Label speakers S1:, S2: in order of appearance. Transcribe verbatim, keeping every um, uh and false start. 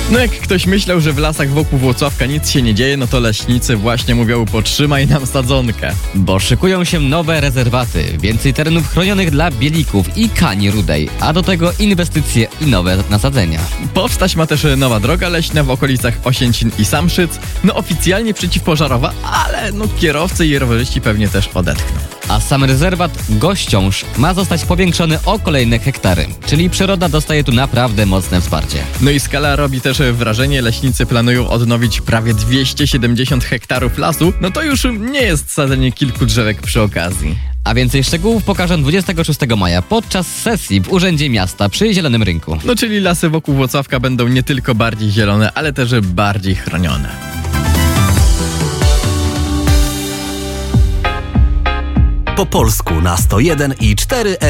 S1: No jak ktoś myślał, że w lasach wokół Włocławka nic się nie dzieje, no to leśnicy właśnie mówią: potrzymaj nam sadzonkę.
S2: Bo szykują się nowe rezerwaty, więcej terenów chronionych dla bielików i kani rudej, a do tego inwestycje i nowe nasadzenia.
S1: Powstać ma też nowa droga leśna w okolicach Osięcin i Samszyc, no oficjalnie przeciwpożarowa, ale no kierowcy i rowerzyści pewnie też odetchną.
S2: A sam rezerwat Gościąż ma zostać powiększony o kolejne hektary, czyli przyroda dostaje tu naprawdę mocne wsparcie.
S1: No i skala robi też wrażenie, leśnicy planują odnowić prawie dwieście siedemdziesiąt hektarów lasu, no to już nie jest sadzenie kilku drzewek przy okazji.
S2: A więcej szczegółów pokażę dwudziestego szóstego maja podczas sesji w Urzędzie Miasta przy Zielonym Rynku.
S1: No czyli lasy wokół Włocławka będą nie tylko bardziej zielone, ale też bardziej chronione.
S3: Po polsku na sto jeden i cztery